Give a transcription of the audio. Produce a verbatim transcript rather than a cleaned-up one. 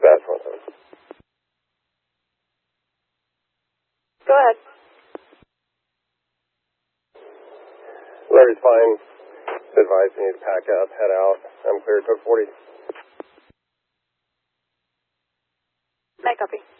Dispatch one seven. Go ahead. Larry's fine. Advice, you need to pack up, head out. I'm clear, took forty. May copy.